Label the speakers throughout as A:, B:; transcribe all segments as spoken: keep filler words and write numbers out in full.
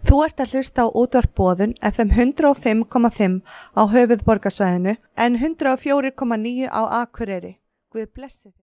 A: Þú ert að hlusta á útvarp Boðun F M hundrað og fimm komma fimm á höfuðborgarsvæðinu en hundrað og fjögur komma níu á Akureyri. Guð blessi þig.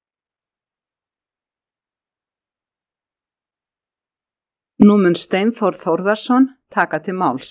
B: Nú mun Steinþór Þórðarson taka til máls.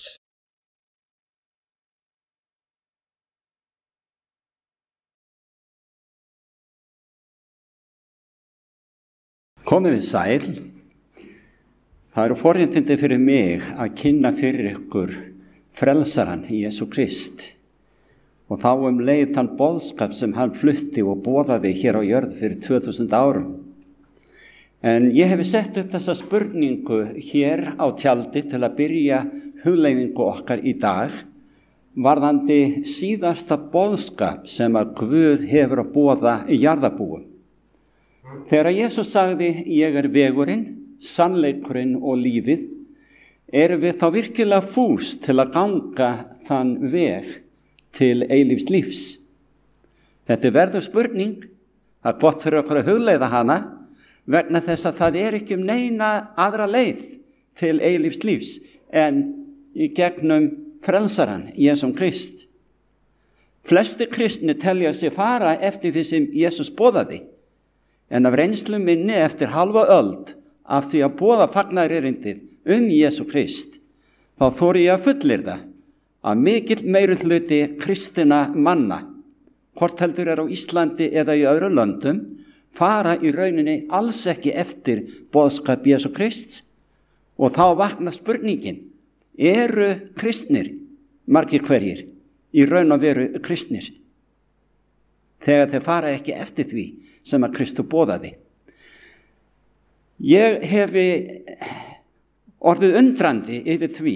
C: Komið þið sæl. Það eru forréttindi fyrir mig að kynna fyrir ykkur frelsaran Jesú Krist og þá um leið þann boðskap sem hann flutti og boðaði hér á jörð fyrir tvö þúsund árum. En ég hef sett upp þessa spurningu hér á tjaldi til að byrja hugleiðingu okkar í dag varðandi síðasta boðskap sem að Guð hefur að boða í jarðarbúum. Þegar Jesús sagði, ég er vegurinn, sannleikurinn og lífið, erum við þá virkilega fús til að ganga þann veg til eilífs lífs. Þetta er verður spurning, það er gott fyrir okkur að hugleiða hana, vegna þess að það er ekki um neina aðra leið til eilífs lífs en í gegnum frelsaran Jesúm Krist. Flesti kristni telja sig fara eftir því sem Jesús boðaði, en af reynslu minni eftir halva öld af því að boða fagnaðarerindið um Jesú Krist, þá þori ég að fullyrða að mikill meirihluti kristina manna, hvort heldur er á Íslandi eða í öðrum löndum, fara í rauninni alls ekki eftir boðskap Jesú Krists og þá vaknar spurningin, eru kristnir, margir hverjir, í raun og veru kristnir, þegar þeir fara ekki eftir því sem að Kristu boðaði. Ég hefi orðið undrandi yfir því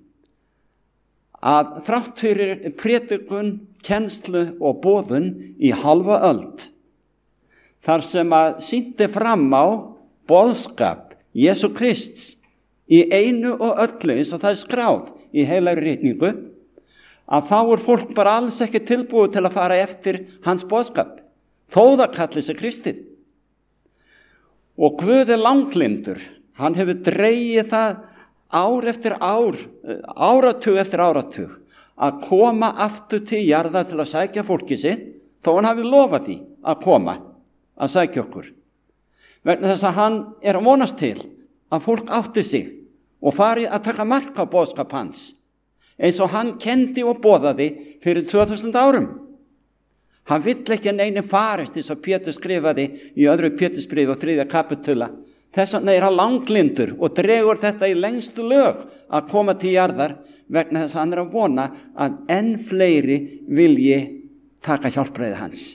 C: að þrátt fyrir prédikun, kennslu og boðun í halva öld, þar sem að sýndi fram á boðskap Jesú Krists í einu og öllu eins og það er skráð í heilagri ritningu, að þá er fólk bara alls ekki tilbúið til að fara eftir hans boðskap, þó það kalli sig kristið. Og Guð er langlyndur, hann hefur dregið það ár eftir ár, áratug eftir áratug, að koma aftur til jarðar til að sækja fólki sitt, þó hann hafi lofað því að koma, að sækja okkur. Vegna þess að hann er að vonast til að fólk átti sig og fari að taka mark á boðskap hans, eins og hann kendi og boðaði fyrir tvö þúsund árum. Hann vill ekki að neini farist eins og Pétur skrifaði í öðru Pétursbréfi á þriðja kapitula. Þess vegna er hann langlyndur og dregur þetta í lengstu lög að koma til jarðar vegna þess að hann er að vona að enn fleiri vilji taka hjálpræði hans.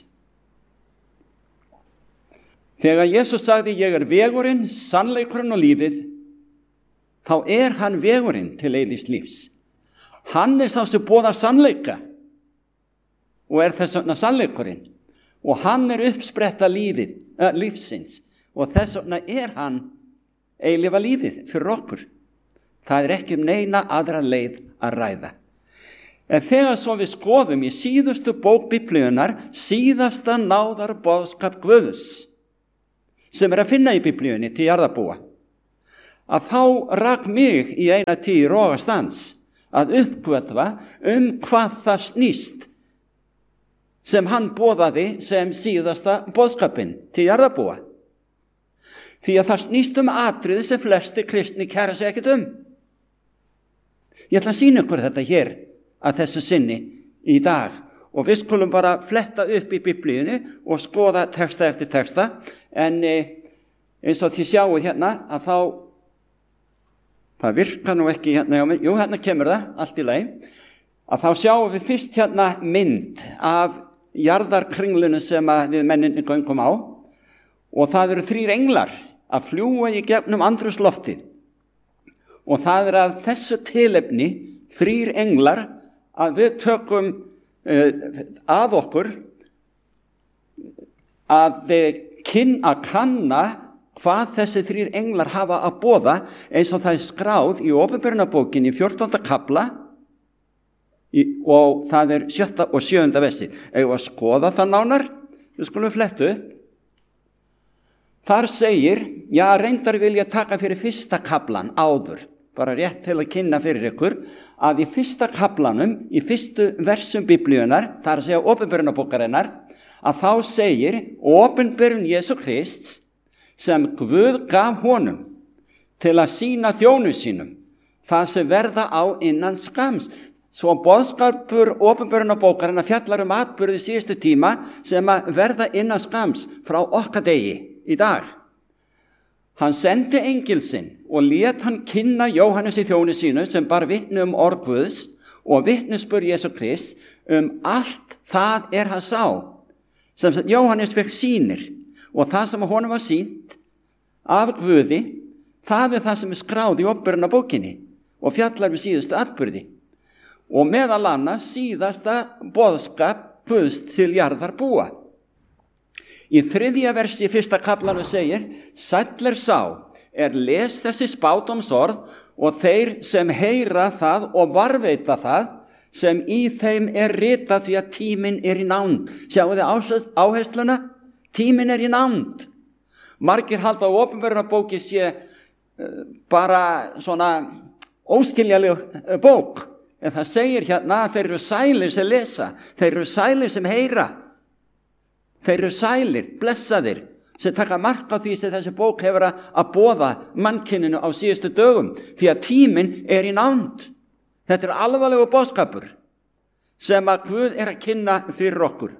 C: Þegar Jesús sagði, ég er vegurinn, sannleikurinn og lífið, þá er hann vegurinn til eilífs lífs. Hann er sá sem boðar sannleika og er þess vegna sannleikurinn og hann er uppspretta lífið, äh, lífsins og þess vegna er hann eilífa lífið fyrir okkur. Það er ekki um neina aðra leið að ræða. En þegar svo við skoðum í síðustu bók Biblíunnar, síðasta náðar boðskap Guðs, sem er að finna í Biblíunni til jarðarbúa, að þá rak mig í eina tíð rogastans að uppgötva um hvað það snýst sem hann boðaði sem síðasta boðskapinn til jarðarbúa. Því að það snýst um atriði sem flesti kristni kæra sig ekkert um. Ég ætla að sýna ykkur þetta hér að þessu sinni í dag og við skulum bara fletta upp í Biblíunni og skoða texta eftir texta, en eins og þið sjáu hérna að þá, það virkar nú ekki hérna, jú hérna kemur það, allt í lagi, að þá sjáum við fyrst hérna mynd af jarðarkringlunu sem við menninni göngum á og það eru þrír englar að fljúga í gegnum andrúmsloftið og það er að þessu tilefni þrír englar að við tökum uh, að okkur að, kyn, að kanna hvað þessi þrír englar hafa að boða eins og það er skráð í Opinberunarbókinni í fjórtánda kafla Í, og það er sjötta og sjöunda versi. Eða að skoða það nánar, við skulum flettu. Þar segir, já reyndar vil ég taka fyrir fyrsta kaflan áður, bara rétt til að kynna fyrir ykkur, að í fyrsta kaflanum, í fyrstu versum biblíunar, það er að segja opinberunarbókarinnar, að þá segir opinberun Jesú Krists sem Guð gaf honum til að sýna þjónu sínum, það sem verða á innan skams. Svo boðskapur opinberunarbókarinnar fjallar um atburði síðustu tíma sem að verða innan skams frá okkar degi í dag. Hann sendi engil sinn og lét hann kynna Jóhannes í þjónu sínu sem bar vitni um orð Guðs og vitnisburð Jesú Krists um allt það er hann sá. Sem sagt, Jóhannes fekk sýnir og það sem honum var sýnt af Guði, það er það sem er skráð í opinberunarbókinni og fjallar um síðustu atburði. Og meðal annars síðasta boðskap Guðs til jarðar búa. Í þriðja versi í fyrsta kaflanum segir, sæll er sá, er les þessi spádómsorð og þeir sem heyra það og varveita það, sem í þeim er ritað því að tíminn er í nánd. Sjáu þið áhersluna? Tíminn er í nánd. Margir halda á opinberunarbóki sé uh, bara svona óskiljanleg bók. En það segir hérna að þeir eru sælir sem lesa, þeir eru sælir sem heyra, þeir eru sælir, blessaðir, sem taka mark á því sem þessi bók hefur að boða mannkyninu á síðustu dögum, því að tíminn er í nánd. Þetta er alvarlegur boðskapur sem að Guð er að kynna fyrir okkur.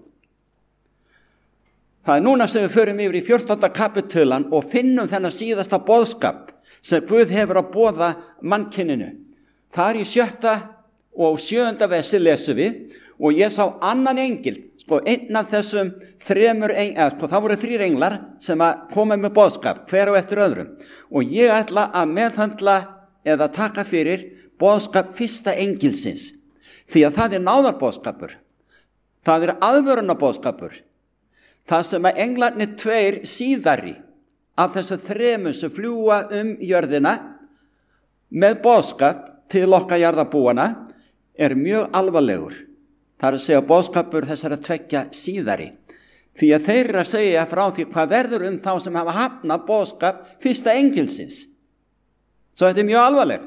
C: Það er núna sem við förum yfir í fjórtánda kapítulan og finnum þennan síðasta boðskap sem Guð hefur að boða mannkyninu. Það er í sjötta og sjöunda versi lesum við og ég sá annan engil, sko einn af þessum þremur, eða sko það voru þrír englar sem að koma með boðskap, hver og eftir öðrum. Og ég ætla að meðhandla eða taka fyrir boðskap fyrsta engilsins, því að það er náðarboðskapur, það er aðvörunarboðskapur, það sem að englarnir tveir síðari af þessu þremur sem fljúa um jörðina með boðskap til okkar jarðarbúana er mjög alvarlegur. Það er að segja boðskapur þessara tveggja síðari. Því að þeir eru að segja frá því hvað verður um þá sem hafa hafnað boðskap fyrsta engilsins. Svo þetta er mjög alvarlegt.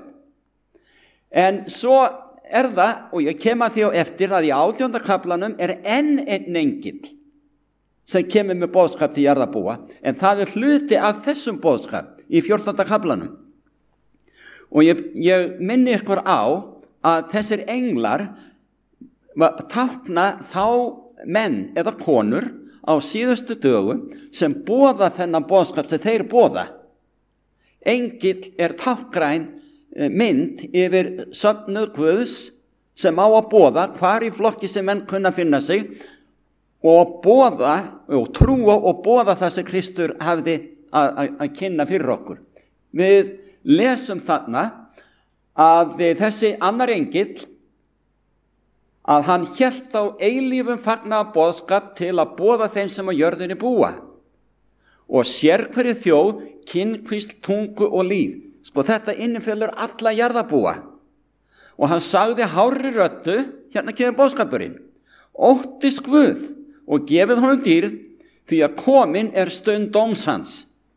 C: En svo er það, og ég kem að því á eftir, að í átjánda kaflanum er enn einn engil sem kemur með boðskap til jarðarbúa, en það er hluti af þessum boðskap í fjórtánda kaflanum. Og ég, ég minni ykkur á að þessir englar tákna þá menn eða konur á síðustu dögum sem boða þennan boðskap sem þeir boða. Engill er tákgræn mynd yfir söfnuð Guðs sem á að boða hvar í flokki sem menn kunna finna sig og boða og trúa og boða það sem Kristur hafði að, að, að kynna fyrir okkur. Við lesum þarna að þessi annar engill að hann hélt á eilífum fagnaða boðskap til að boða þeim sem á jörðinni búa og sérhverju þjóð, kynnkvísl, tungu og líð. Sko þetta innifelur alla jarðarbúa. Og hann sagði hárri röddu, hérna kemur boðskapurinn, óttist Guð og gefið honum dýrð því að komin er stund dóms hans.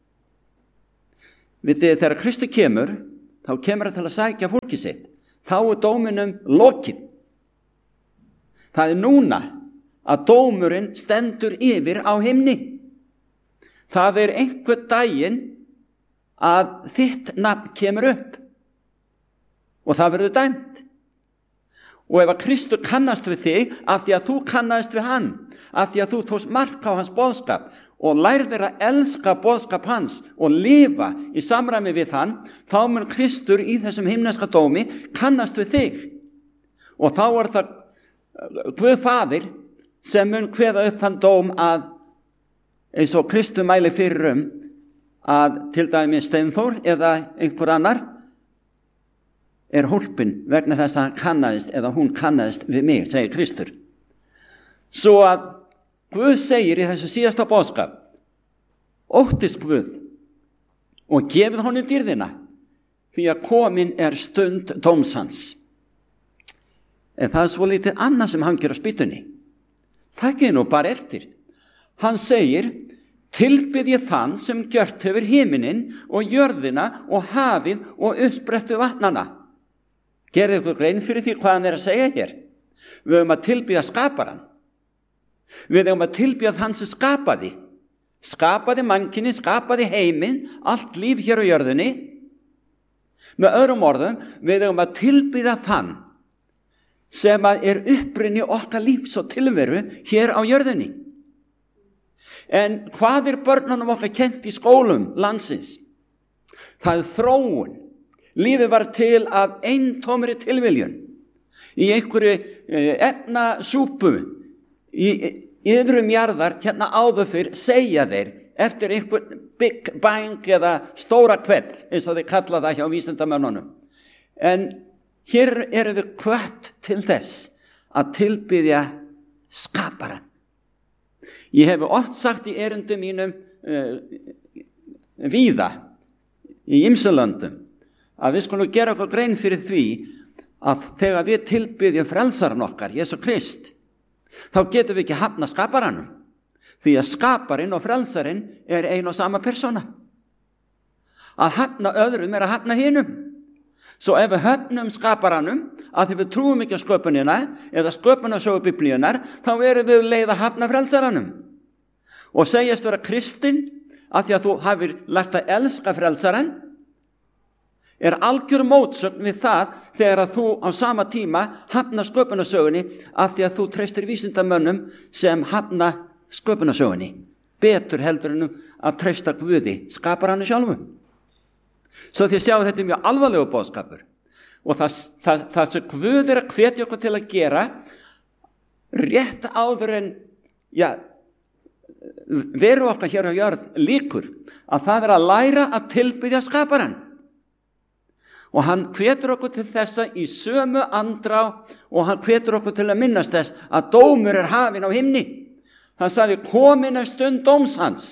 C: Vitið, þegar Kristur kemur, þá kemur hann til að sækja fólkið sitt. Þá er dóminum lokið. Það er núna að dómurinn stendur yfir á himni. Það er einhver daginn að þitt nafn kemur upp og það verður dæmt. Og ef að Kristur kannast við þig af því að þú kannast við hann, af því að þú tókst mark á hans boðskap og lærðir að elska boðskap hans og lifa í samræmi við hann, þá mun Kristur í þessum himneska dómi kannast við þig. Og þá er það Guð faðir sem mun kveða upp þann dóm að eins og Kristur mæli fyrir um að til dæmi Steinþór eða einhver annar er hólpin vegna þess að hann kannaðist eða hún kannaðist við mig, segir Kristur. Svo að Guð segir í þessu síðasta boðskap, óttist Guð og gefið honum dýrðina því að komin er stund dóms hans. En það er svo lítið annað sem hann ger á spýtunni. Takkið nú bara eftir. Hann segir, tilbið ég þann sem gjört hefur himinin og jörðina og hafið og uppsprettu vatnana. Gerðu ykkur grein fyrir því hvað hann er að segja hér. Við höfum að tilbýða skaparan. Við höfum að tilbýða þann sem skapaði. Skapaði mannkyni, skapaði heiminn, allt líf hér á jörðinni. Með öðrum orðum, við höfum að tilbýða þann sem er upprunni okkar lífs og tilveru hér á jörðinni. En hvað er börnunum okkar kennt í skólum landsins? Það er þróun. Lífið var til af eintómri tilviljun. Í einhverju efnasúpu í yðrum jarðar hérna áður fyrr segja þeir eftir einhver Big Bang eða stóra kveld, eins og þeir kalla það hjá vísindamönnunum. En hér erum við hvött til þess að tilbiðja skaparan. Ég hef oft sagt í erindum mínum uh, víða í ýmsum löndum að við skulum gera okkur grein fyrir því að þegar við tilbiðjum frelsaran okkar, Jesú Krist, þá getum við ekki hafna skaparanum, því að skaparinn og frelsarinn er ein og sama persóna. Að hafna öðrum er að hafna hinum. Svo ef við höfnum skaparanum, að því við trúum ekki á sköpunina eða sköpunarsögu Biblíunar, þá erum við leið að hafna frelsaranum. Og segjast vera kristinn að því að þú hafir lært að elska frelsaran, er algjör mótsögn við það þegar að þú á sama tíma hafna sköpunarsögunni af því að þú treystir vísindamönnum sem hafna sköpunarsögunni. Betur heldur en að treysta Guði, skaparannu sjálfu. Svo því sjáum þetta er mjög alvarlegu boðskapur. Og það, það, það sem Guð er að hvetja okkur til að gera, rétt áður en, já, veru okkar hér á jörð líkur, að það er að læra að tilbiðja skaparan. Og hann hvetur okkur til þessa í sömu andrá og hann hvetur okkur til að minnast þess að dómur er hafinn á himni. Hann sagði, komin er stund dóms hans.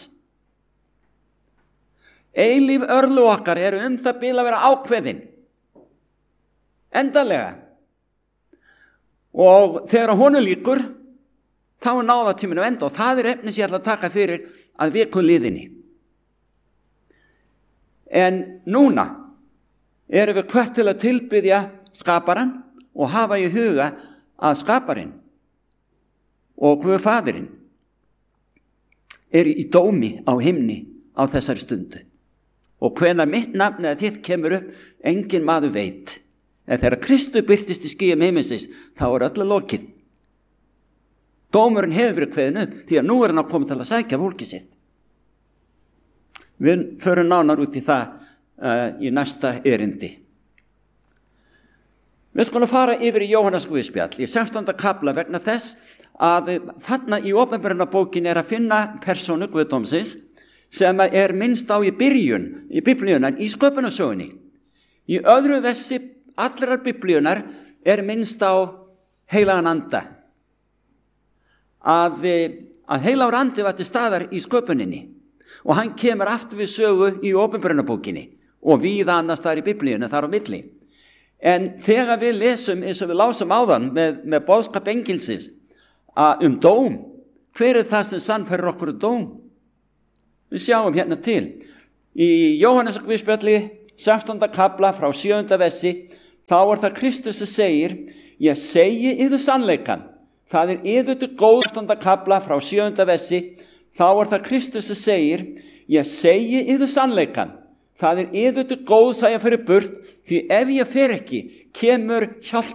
C: Eilíf örlu okkar eru um það bil að vera ákveðin. Endanlega. Og þegar honum líkur, þá er náðatíminu enda og það er efnis ég ætla að taka fyrir að viku liðinni. En núna erum við hvött til að tilbiðja skaparan og hafa í huga að skaparinn og Guð faðirinn er í dómi á himni á þessari stundu. Og hvenær mitt nafn eða þitt kemur upp, engin maður veit. En þegar Kristur birtist í skýjum himinsins, þá er öllu lokið. Dómurinn hefur verið kveðin upp, því að nú er hann að koma til að sækja fólkið sitt. Við förum nánar út í það uh, í næsta erindi. Við skulum fara yfir í Jóhannes guðspjall í sextánda kafla vegna þess að þarna í opinberunarbókin er að finna persónu Guðdómsins sem er minnst á í byrjun í Biblíunar í sköpunarsögunni. Í öðru vessi allrar Biblíunar er minnst á heilagan anda. Að, að heilagur andi var til staðar í sköpuninni og hann kemur aftur við sögu í opinberunarbókinni og víða annars þar í Biblíunni þar á milli. En þegar við lesum eins og við lásum áðan með, með boðskap engilsins um dóm, hver er það sem sannfærir okkur um dóm? Við sjáum hérna til. Í Jóhannes guðspjalli, sextánda kafla frá sjöunda vessi, þá er það Kristus sem segir, ég segi yður sannleikann. Það er yður til góð, sextánda kafla frá sjöunda vessi, þá er það Kristus sem segir, ég segi yður sannleikann. Það er yður til góð, sagði ég fyrir burt, því ef ég fer ekki, kemur hjálp